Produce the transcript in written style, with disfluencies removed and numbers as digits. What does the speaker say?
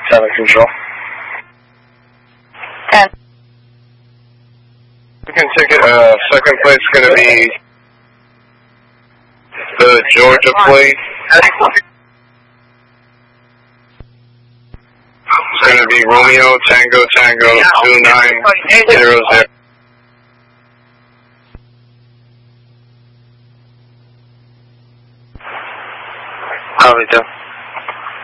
7 Control. 10. Second ticket, second place is going to be the Georgia plate. It's going to be Romeo Tango Tango 2900. How we do?